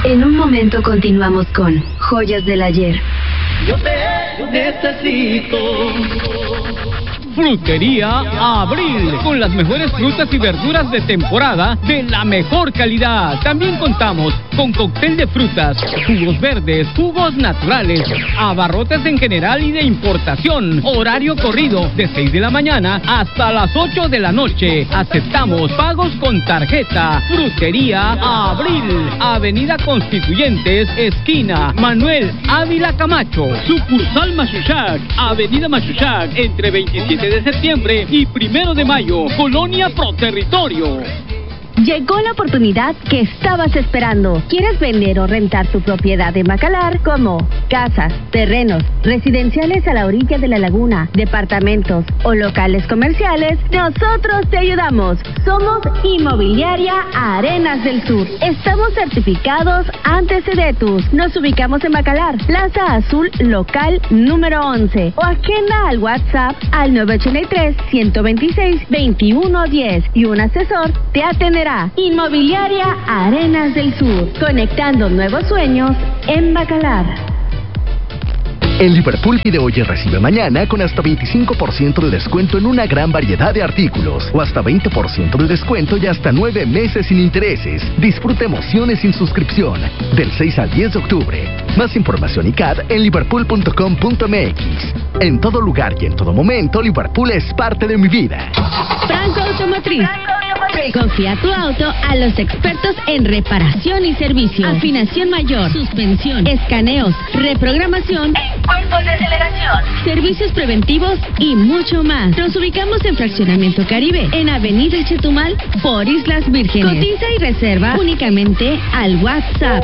En un momento continuamos con Joyas del Ayer. Yo te necesito. Frutería Abril, con las mejores frutas y verduras de temporada de la mejor calidad. También contamos con cóctel de frutas, jugos verdes, jugos naturales, abarrotes en general y de importación. Horario corrido de 6 de la mañana hasta las 8 de la noche. Aceptamos pagos con tarjeta. Frutería Abril, Avenida Constituyentes, esquina Manuel Ávila Camacho. Sucursal Machuchac, Avenida Machuchac, entre 27 de septiembre y 1 de mayo, Colonia Pro Territorio. Llegó la oportunidad que estabas esperando. ¿Quieres vender o rentar tu propiedad en Bacalar? Como casas, terrenos, residenciales a la orilla de la laguna, departamentos o locales comerciales, nosotros te ayudamos. Somos Inmobiliaria Arenas del Sur. Estamos certificados ante Sedetus. Nos ubicamos en Bacalar, Plaza Azul, local número 11. O agenda al WhatsApp al 983-126-2110 y un asesor te atenderá. Inmobiliaria Arenas del Sur, conectando nuevos sueños en Bacalar. En Liverpool pide hoy y recibe mañana con hasta 25% de descuento en una gran variedad de artículos o hasta 20% de descuento y hasta 9 meses sin intereses. Disfruta emociones sin suscripción del 6 al 10 de octubre. Más información y CAD en liverpool.com.mx. En todo lugar y en todo momento, Liverpool es parte de mi vida. Franco Automotriz. Confía tu auto a los expertos en reparación y servicio, afinación mayor, suspensión, escaneos, reprogramación, cuerpos de aceleración, servicios preventivos y mucho más. Nos ubicamos en Fraccionamiento Caribe, en Avenida Chetumal, por Islas Vírgenes. Cotiza y reserva únicamente al WhatsApp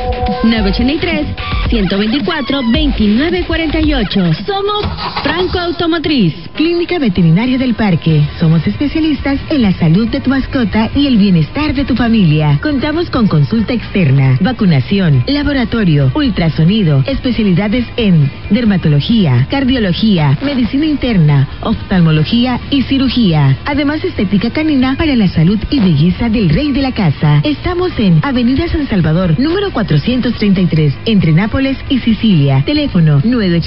983-124-2948. Somos Franco Automotriz. Clínica Veterinaria del Parque. Somos especialistas en la salud de tu mascota y el bienestar de tu familia. Contamos con consulta externa, vacunación, laboratorio, ultrasonido, especialidades en dermatología, cardiología, medicina interna, oftalmología y cirugía. Además, estética canina para la salud y belleza del rey de la casa. Estamos en Avenida San Salvador, número 433, entre Nápoles y Sicilia. Teléfono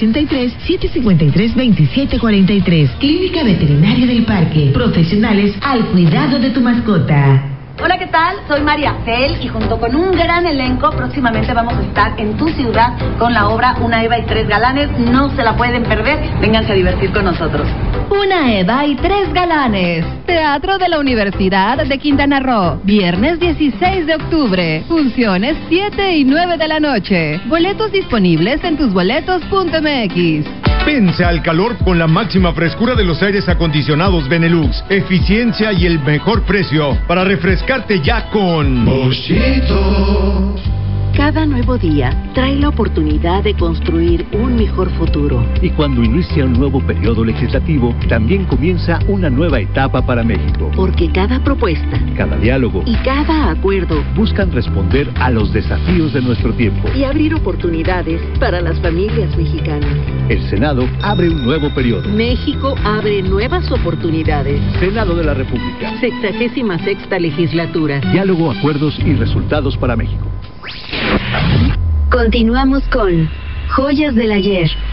983-753-2743. Clínica Veterinaria del Parque. Profesionales al cuidado de tu mascota. Hola, ¿qué tal? Soy María Cel y junto con un gran elenco próximamente vamos a estar en tu ciudad con la obra Una Eva y 3 Galanes. No se la pueden perder, vénganse a divertir con nosotros. Una Eva y 3 Galanes. Teatro de la Universidad de Quintana Roo. Viernes 16 de octubre. Funciones 7 y 9 de la noche. Boletos disponibles en tusboletos.mx. Vence al calor con la máxima frescura de los aires acondicionados Benelux. Eficiencia y el mejor precio para refrescarte ya con Boschito. Cada nuevo día trae la oportunidad de construir un mejor futuro. Y cuando inicia un nuevo periodo legislativo, también comienza una nueva etapa para México. Porque cada propuesta, cada diálogo y cada acuerdo buscan responder a los desafíos de nuestro tiempo y abrir oportunidades para las familias mexicanas. El Senado abre un nuevo periodo. México abre nuevas oportunidades. Senado de la República. 66ª legislatura. Diálogo, acuerdos y resultados para México. Continuamos con Joyas del Ayer.